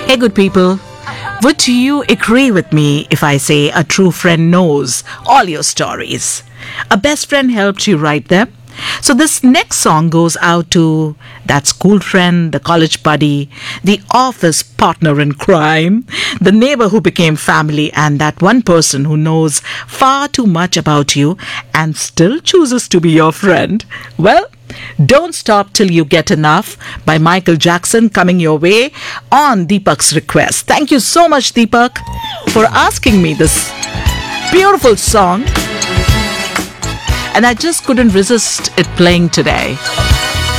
Hey, good people. Would you agree with me if I say a true friend knows all your stories? A best friend helped you write them. So this next song goes out to that school friend, the college buddy, the office partner in crime, the neighbor who became family, and that one person who knows far too much about you and still chooses to be your friend. Well, Don't Stop Till You Get Enough by Michael Jackson coming your way on Deepak's request. Thank you so much, Deepak, for asking me this beautiful song. And I just couldn't resist it playing today.